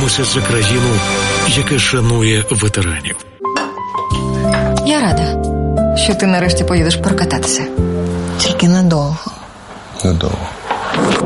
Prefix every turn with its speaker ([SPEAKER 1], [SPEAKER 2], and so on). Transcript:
[SPEAKER 1] Борімося за країну, яка шанує ветеранів.
[SPEAKER 2] Я рада, що ти нарешті поїдеш прокататися. Тільки надовго.
[SPEAKER 3] Надовго.